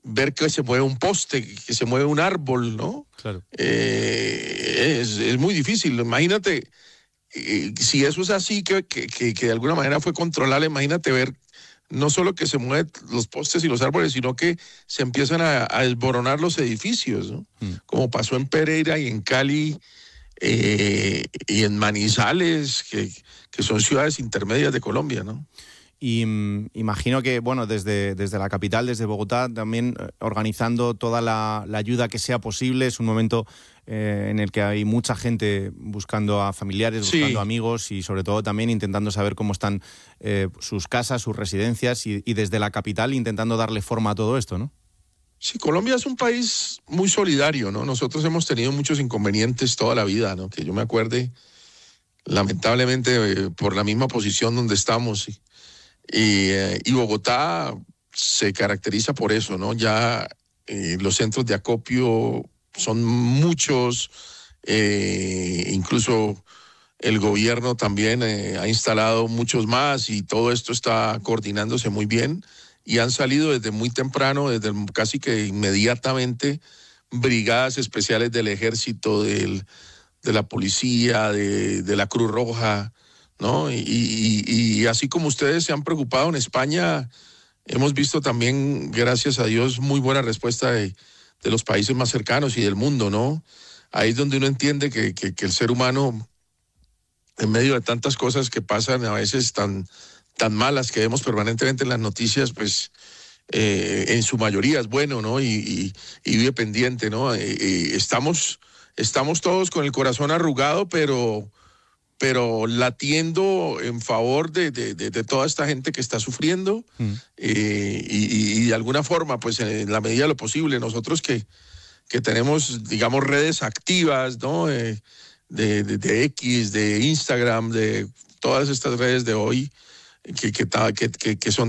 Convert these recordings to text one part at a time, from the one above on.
ver que se mueve un poste, que se mueve un árbol, ¿no? Claro. Es muy difícil. Imagínate, si eso es así, que de alguna manera fue controlable, imagínate ver no solo que se mueven los postes y los árboles, sino que se empiezan a desboronar los edificios, ¿no? Como pasó en Pereira y en Cali y en Manizales, que son ciudades intermedias de Colombia, ¿no? Y imagino que, bueno, desde la capital, desde Bogotá, también organizando toda la ayuda que sea posible. Es un momento en el que hay mucha gente buscando a familiares, buscando amigos y sobre todo también intentando saber cómo están sus casas, sus residencias y desde la capital intentando darle forma a todo esto, ¿no? Sí, Colombia es un país muy solidario, ¿no? Nosotros hemos tenido muchos inconvenientes toda la vida, ¿no? Que yo me acuerde, lamentablemente, por la misma posición donde estamos. Y Bogotá se caracteriza por eso, ¿no? Ya los centros de acopio son muchos, incluso el gobierno también ha instalado muchos más y todo esto está coordinándose muy bien y han salido desde muy temprano, desde casi que inmediatamente, brigadas especiales del ejército, de la policía, de la Cruz Roja, ¿no? Y así como ustedes se han preocupado en España, hemos visto también, gracias a Dios, muy buena respuesta de los países más cercanos y del mundo, ¿no? Ahí es donde uno entiende que el ser humano, en medio de tantas cosas que pasan, a veces tan malas que vemos permanentemente en las noticias, pues en su mayoría es bueno, ¿no? Y vive pendiente, ¿no? Estamos todos con el corazón arrugado, pero latiendo en favor de toda esta gente que está sufriendo y de alguna forma, pues en la medida de lo posible, nosotros que tenemos, digamos, redes activas, ¿no? De X, de Instagram, de todas estas redes de hoy que son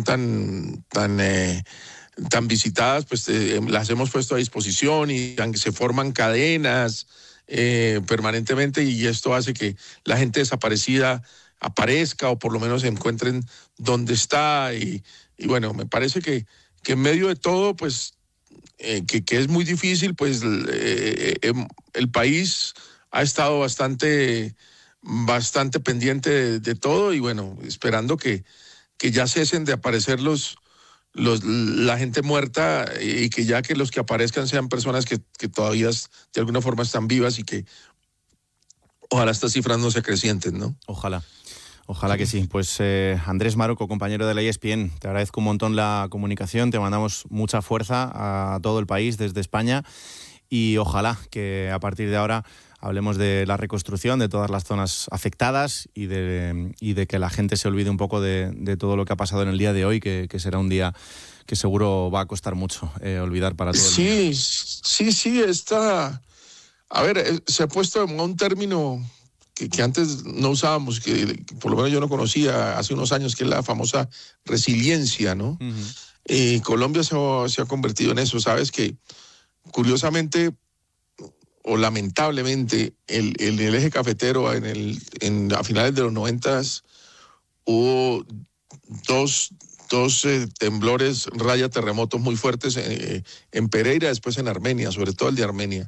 tan visitadas, pues las hemos puesto a disposición y se forman cadenas permanentemente y esto hace que la gente desaparecida aparezca o por lo menos se encuentren donde está y bueno, me parece que en medio de todo, pues que es muy difícil, pues el país ha estado bastante pendiente de todo y bueno, esperando que ya cesen de aparecer la gente muerta y que ya que los que aparezcan sean personas que todavía de alguna forma están vivas y que ojalá estas cifras no se acrecienten, ¿no? Ojalá que sí. Pues Andrés Maroco, compañero de la ESPN, te agradezco un montón la comunicación, te mandamos mucha fuerza a todo el país desde España y ojalá que a partir de ahora hablemos de la reconstrucción de todas las zonas afectadas y de que la gente se olvide un poco de todo lo que ha pasado en el día de hoy, que será un día que seguro va a costar mucho olvidar para todo el mundo. Sí, está... A ver, se ha puesto de moda un término que antes no usábamos, que por lo menos yo no conocía hace unos años, que es la famosa resiliencia, ¿no? Colombia se ha convertido en eso. Sabes que, curiosamente, o lamentablemente, el eje cafetero a finales de los 90s hubo dos temblores, terremotos muy fuertes en Pereira, después en Armenia, sobre todo el de Armenia.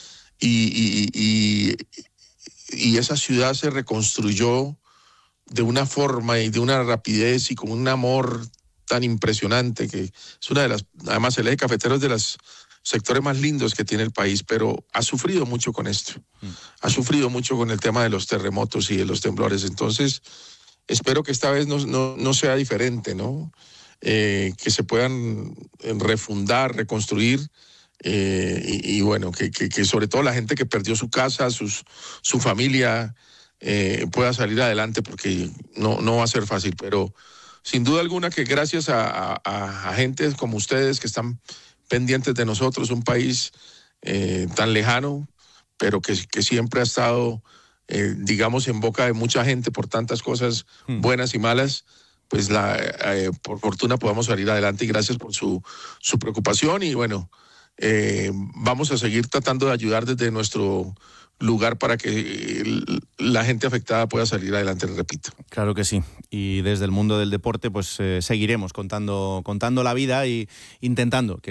Y esa ciudad se reconstruyó de una forma y de una rapidez y con un amor tan impresionante que es una de las, además el eje cafetero es de los sectores más lindos que tiene el país, pero ha sufrido mucho con esto, ha sufrido mucho con el tema de los terremotos y de los temblores, entonces espero que esta vez no sea diferente, ¿no? Que se puedan refundar, reconstruir y bueno, que sobre todo la gente que perdió su casa, su familia pueda salir adelante porque no va a ser fácil, pero sin duda alguna que gracias a gente como ustedes que están pendientes de nosotros, un país tan lejano, pero que siempre ha estado, digamos, en boca de mucha gente por tantas cosas buenas y malas, pues por fortuna podamos salir adelante y gracias por su preocupación y bueno, vamos a seguir tratando de ayudar desde nuestro lugar para que la gente afectada pueda salir adelante, repito. Claro que sí. Y desde el mundo del deporte, pues seguiremos contando la vida y intentando que